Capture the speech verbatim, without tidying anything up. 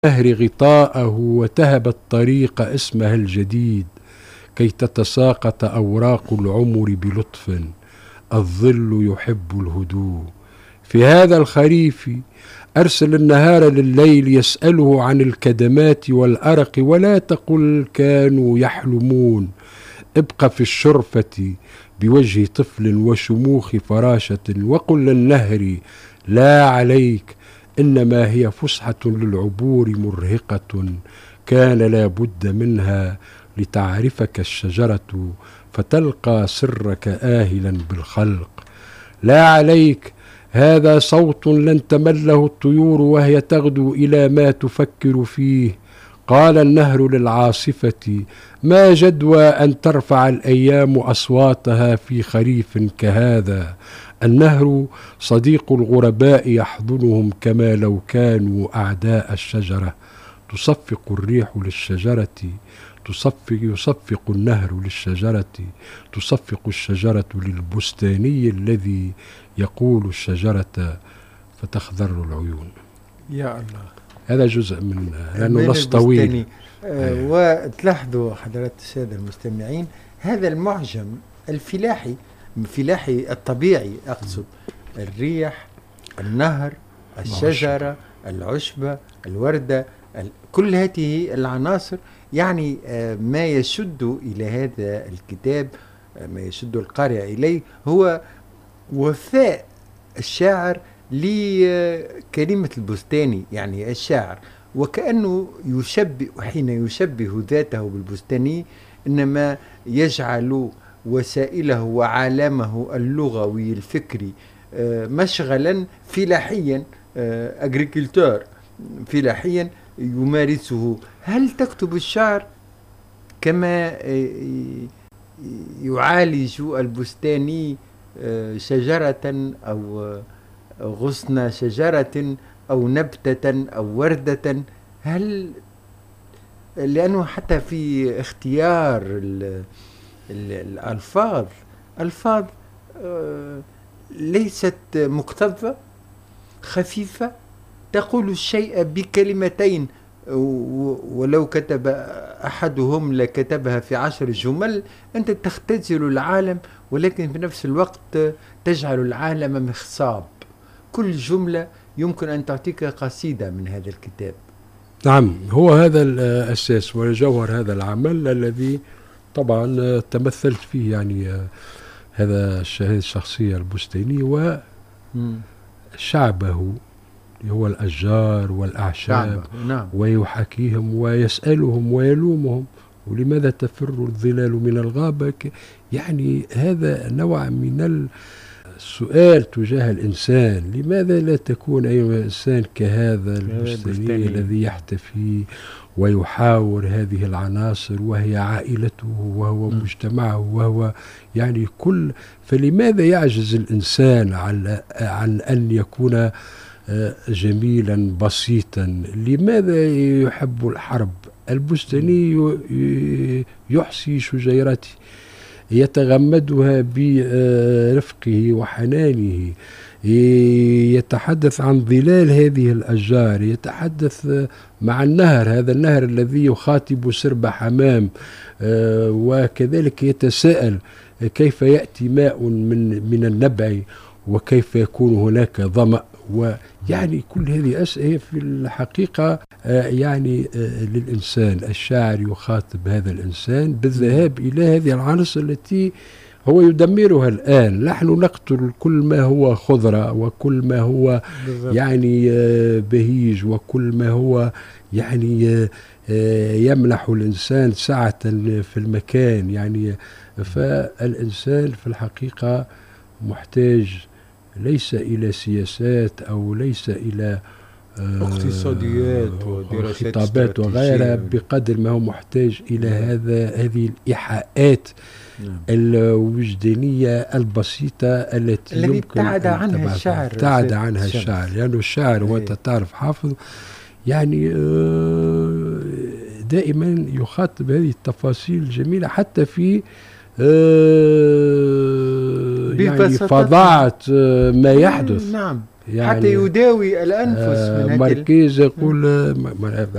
النهر غطاءه وتهب الطريق اسمها الجديد كي تتساقط أوراق العمر بلطف. الظل يحب الهدوء. في هذا الخريف أرسل النهار لليل يسأله عن الكدمات والأرق، ولا تقل كانوا يحلمون. ابق في الشرفة بوجه طفل وشموخ فراشة، وقل للنهر لا عليك، إنما هي فسحة للعبور مرهقة كان لا بد منها لتعرفك الشجرة فتلقى سرك آهلا بالخلق. لا عليك، هذا صوت لن تمله الطيور وهي تغدو إلى ما تفكر فيه. قال النهر للعاصفة: ما جدوى أن ترفع الأيام أصواتها في خريف كهذا. النهر صديق الغرباء يحضنهم كما لو كانوا أعداء الشجرة. تصفق الريح للشجرة، تصفق يصفق النهر للشجرة، تصفق الشجرة للبستاني الذي يقول الشجرة فتخضر العيون. يا الله، هذا جزء من لأنه نص طويل. آه وتلاحظوا حضرات السادة المستمعين هذا المعجم الفلاحي الفلاحي الطبيعي، أقصد الريح، النهر، الشجرة، العشبة، الوردة، كل هذه العناصر يعني آه ما يشد إلى هذا الكتاب، آه ما يشد القارئ إليه هو وفاء الشاعر لكلمة البستاني. يعني الشاعر وكأنه يشبه، حين يشبه ذاته بالبستاني إنما يجعل وسائله وعالمه اللغوي الفكري مشغلا فلاحيا، أجريكولتور فلاحيا يمارسه. هل تكتب الشعر كما يعالج البستاني شجرة أو غصن شجرة أو نبتة أو وردة؟ هل لأنه حتى في اختيار ال ال الألفاظ ألفاظ ليست مكتظة، خفيفة، تقول الشيء بكلمتين، ولو كتب أحدهم لكتبها في عشر جمل. أنت تختزل العالم ولكن في نفس الوقت تجعل العالم مخصاب. كل جملة يمكن أن تعطيك قصيدة من هذا الكتاب. نعم، هو هذا الأساس وجوهر هذا العمل الذي طبعا تمثلت فيه، يعني هذا الشخصية البستاني وشعبه هو الأشجار والأعشاب. نعم. ويحاكيهم ويسألهم ويلومهم: ولماذا تفر الظلال من الغابة؟ يعني هذا نوع من السؤال تجاه الإنسان: لماذا لا تكون أيها الإنسان كهذا البستاني الذي يحتفي ويحاور هذه العناصر وهي عائلته وهو م. مجتمعه وهو يعني كل. فلماذا يعجز الإنسان عن, عن أن يكون جميلا بسيطا؟ لماذا يحب الحرب؟ البستاني يحصي شجيرته، يتغمدها برفقه وحنانه، يتحدث عن ظلال هذه الأشجار، يتحدث مع النهر، هذا النهر الذي يخاطب سرب حمام، وكذلك يتساءل كيف يأتي ماء من من النبع وكيف يكون هناك ظمأ. ويعني كل هذه أسئلة في الحقيقة يعني للإنسان. الشاعر يخاطب هذا الإنسان بالذهاب إلى هذه العناصر التي هو يدمرها الآن. نحن نقتل كل ما هو خضرة وكل ما هو يعني بهيج وكل ما هو يعني يمنح الإنسان سعة في المكان. يعني فالإنسان في الحقيقة محتاج ليس إلى سياسات أو ليس إلى اقتصاديات وخطابات وغيرها، بقدر ما هو محتاج إلى هذا هذه الإيحاءات الوجدانية البسيطة التي الذي يمكن ابتعد عنها الشعر ابتعد عنها الشعر لأنه يعني الشعر وأنت تعرف حافظ يعني دائما يخاطب هذه التفاصيل الجميلة حتى في يعني فظاعة ما يحدث. نعم. يعني حتى يداوي الأنفس آه من هذه ماركيز يقول آه